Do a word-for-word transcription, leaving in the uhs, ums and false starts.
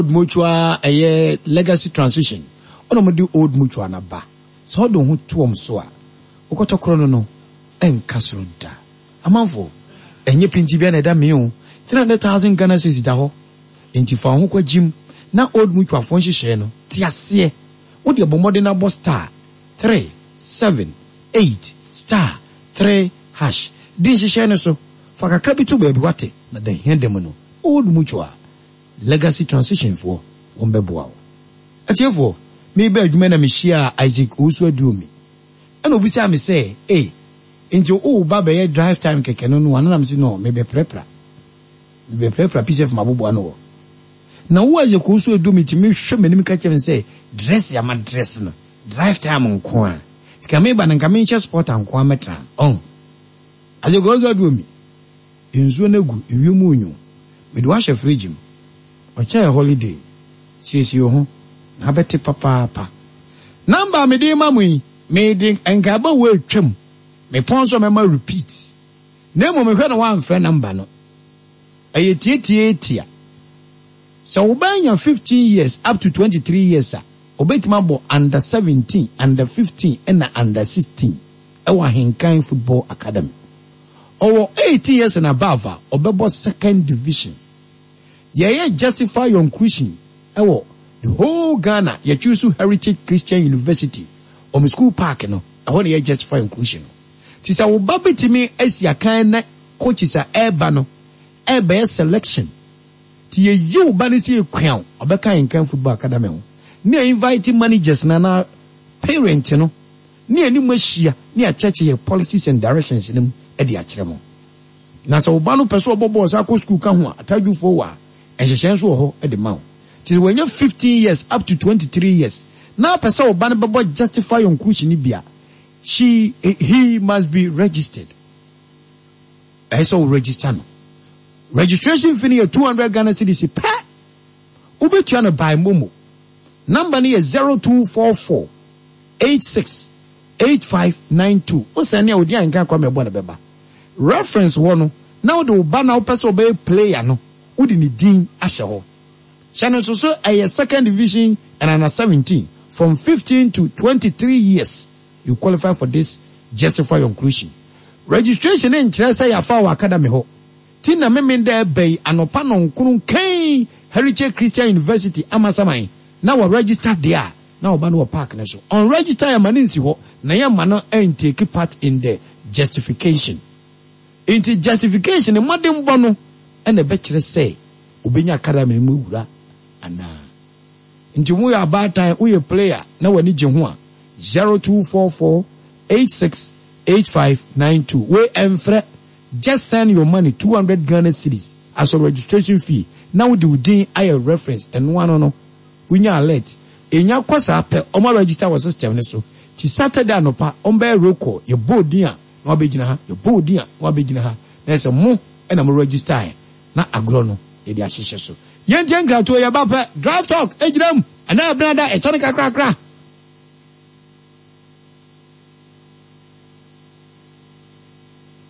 mutual a legacy transition. Ono mo di old mutual na ba. So do hu to om so a. Okotokro no no en kasro da. Amanfo enye pinti bia na da me o. three hundred thousand Ghana cedis da ho. Enti fa ho kwa jim na old mutual fo nhihye no. Ti ase. Wo de bomode na bo star three seven eight star three hash. Din nhihye no so. Fa kakra bi to ba bi wate na den hendem no. Old mutual legacy transition for wombeboa. Atiefo me be adwuma na me hia Isaac Osu aduomi. Ana obi say me say, "Eh, nti o ba be drive time keke no no na me say no, me be prepra. Me be prepra piece of mabobo no." Na wo Isaac Osu aduomi ti me hwe manim ka kye say, "Dress ya ma dress no. Drive time nko a. Sika me ba na nka me sport anko a metra." On. Isaac Osu aduomi. Enzo na gu ewiemu onyu. Me do ahye fridge mu. Ocha a holiday. Sisi yo ho. Na beti papa pa. Number me di mamu me di engaba we twem. Me ponso me ma repeat. Nemo me hwe na wan friend number no. Aye tietie tia. So ubanya fifteen years up to twenty-three years a. Obetima bo under seventeen, under fifteen and under sixteen. Ewa Henkan Football Academy. Owo eighteen years and above a obebo second division. Yeah, justify your inclusion. Ewo the whole Ghana, you choose Heritage Christian University or school park, no. I want to justify inclusion. Tisa wo baby to me as ya kind coaches are airbano, air selection. Tia you banisi crown, Obeka in Can Football Academy. Near inviting managers na parent, you know. Near new machia, near church your policies and directions in them at the Achremo. Nasa Obano Peso Bobo Sako school come I tell you for what, and she shines ho at the mount. Till when you're fifteen years up to twenty-three years. Now Peso Banababa justify on Kushinibia. She, he must be registered. I saw register no. Registration fee two hundred Ghana cedis per. Ube trying buy Momo. Number near zero two four four eight six eight five nine two. Osania udia inka kwa mebwana beba. Reference one. Now the Ubana Peso be player no. Udi ni din ashaho. Channel so so a second division and under seventeen. From fifteen to twenty-three years, you qualify for this justify inclusion. Registration in Chelsea Yafa Academy ho. Tina memende bay anopano kunun K Heritage Christian University Amasamai. Now register there. Now Banwa Park na so. On register ya maninsi ho na ya mano and take part in the justification. In the justification, the modern bono and the bachelor say, Ubenya Academy Mugura. Ana nti mu ya bad time we player na wani je ho a zero two four four eight six eight five nine two we emfre just send your money two hundred Ghana cedis as a registration fee now the within I reference and one no we nya alert enya kwasa pe o ma register wa system ne so ti Saturday anopa on be roko ye boarding a na obegina ha ye boarding a na obegina ha na se mo e na mo register na agro no ye di ahihye so Yen jenga to ya bapa drive talk ejram ana brada e chanika kra kra